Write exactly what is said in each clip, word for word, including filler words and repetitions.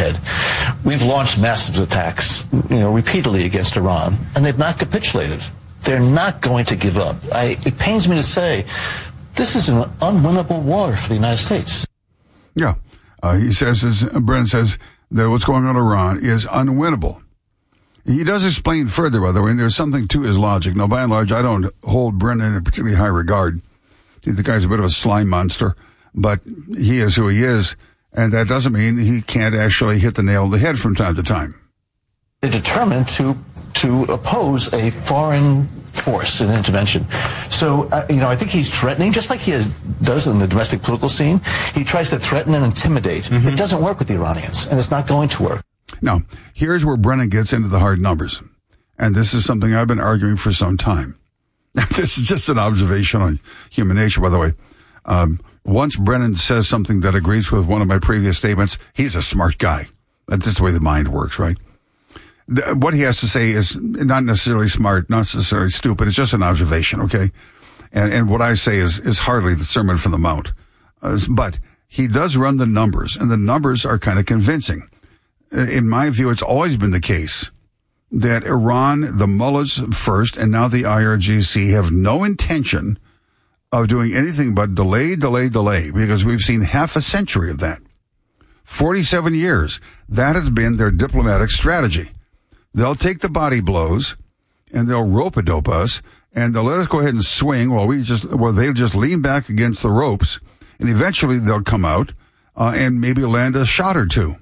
ahead. We've launched massive attacks, you know, repeatedly against Iran, and they've not capitulated. They're not going to give up. I, it pains me to say, this is an unwinnable war for the United States. Yeah. Uh, he says, as Brennan says, that what's going on in Iran is unwinnable. He does explain further, by the way, and there's something to his logic. Now, by and large, I don't hold Brennan in particularly high regard. The guy's a bit of a slime monster, but he is who he is, and that doesn't mean he can't actually hit the nail on the head from time to time. They're determined to to oppose a foreign force and intervention. So, uh, you know, I think he's threatening, just like he has, does in the domestic political scene. He tries to threaten and intimidate. Mm-hmm. It doesn't work with the Iranians, and it's not going to work. Now, here's where Brennan gets into the hard numbers, and this is something I've been arguing for some time. This is just an observation on human nature, by the way. Um, once Brennan says something that agrees with one of my previous statements, he's a smart guy. That's just the way the mind works, right? The, what he has to say is not necessarily smart, not necessarily stupid. It's just an observation, okay? And, and what I say is, is hardly the Sermon from the Mount. Uh, but he does run the numbers, and the numbers are kind of convincing. In my view, it's always been the case that Iran, the mullahs first, and now the I R G C have no intention of doing anything but delay, delay, delay, because we've seen half a century of that. forty-seven years. That has been their diplomatic strategy. They'll take the body blows, and they'll rope-a-dope us, and they'll let us go ahead and swing while we just, well, they'll just lean back against the ropes, and eventually they'll come out uh, and maybe land a shot or two.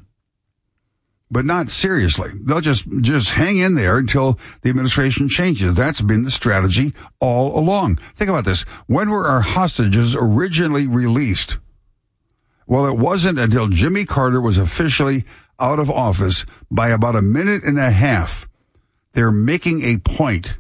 But not seriously. They'll just, just hang in there until the administration changes. That's been the strategy all along. Think about this. When were our hostages originally released? Well, it wasn't until Jimmy Carter was officially out of office by about a minute and a half. They're making a point.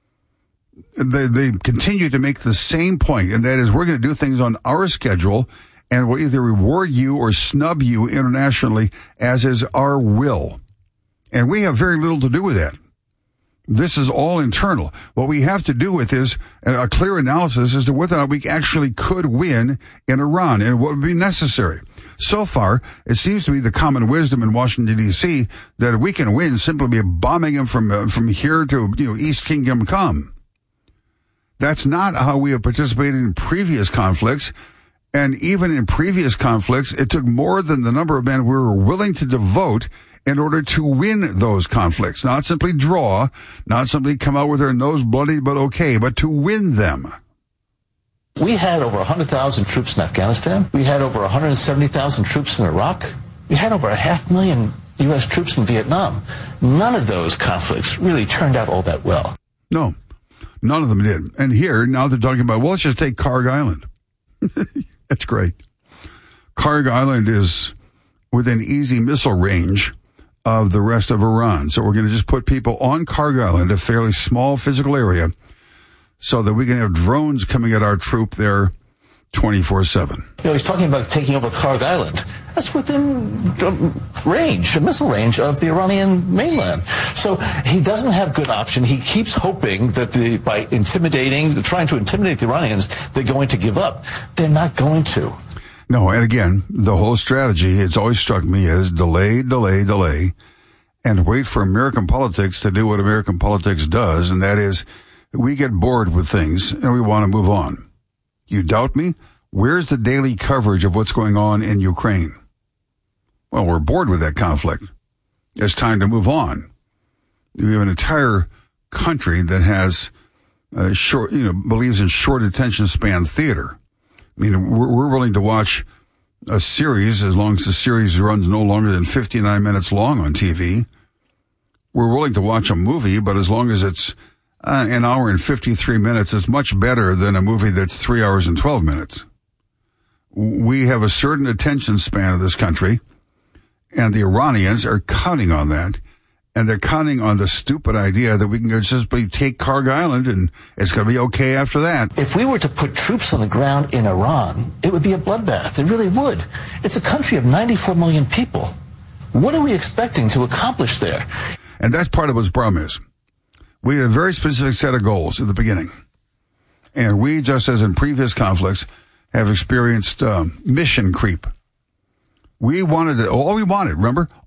They, they continue to make the same point, and that is we're going to do things on our schedule, and we'll either reward you or snub you internationally as is our will. And we have very little to do with that. This is all internal. What we have to do with is a clear analysis as to whether or not we actually could win in Iran and what would be necessary. So far, it seems to be the common wisdom in Washington, D C that we can win simply by bombing them from, uh, from here to, you know, East Kingdom come. That's not how we have participated in previous conflicts. And even in previous conflicts, it took more than the number of men we were willing to devote in order to win those conflicts. Not simply draw, not simply come out with their nose bloody but okay, but to win them. We had over one hundred thousand troops in Afghanistan. We had over one hundred seventy thousand troops in Iraq. We had over a half million U S troops in Vietnam. None of those conflicts really turned out all that well. No, none of them did. And here, now they're talking about, well, let's just take Karg Island. That's great. Karg Island is within easy missile range of the rest of Iran. So we're going to just put people on Karg Island, a fairly small physical area, so that we can have drones coming at our troop there twenty-four seven. You know, he's talking about taking over Karg Island. That's within range, a missile range of the Iranian mainland. So he doesn't have good option. He keeps hoping that the, by intimidating, trying to intimidate the Iranians, they're going to give up. They're not going to. No, and again, the whole strategy, it's always struck me as delay, delay, delay, and wait for American politics to do what American politics does, and that is we get bored with things and we want to move on. You doubt me? Where's the daily coverage of what's going on in Ukraine? Well, we're bored with that conflict. It's time to move on. We have an entire country that has uh, short, you know, believes in short attention span theater. I mean, we're, we're willing to watch a series as long as the series runs no longer than fifty-nine minutes long on T V. We're willing to watch a movie, but as long as it's uh, an hour and fifty-three minutes, it's much better than a movie that's three hours and twelve minutes. We have a certain attention span of this country, and the Iranians are counting on that. And they're counting on the stupid idea that we can just take Karg Island and it's going to be okay after that. If we were to put troops on the ground in Iran, it would be a bloodbath. It really would. It's a country of ninety-four million people. What are we expecting to accomplish there? And that's part of what the problem is. We had a very specific set of goals at the beginning. And we, just as in previous conflicts, have experienced uh, mission creep. We wanted, to, all we wanted, remember?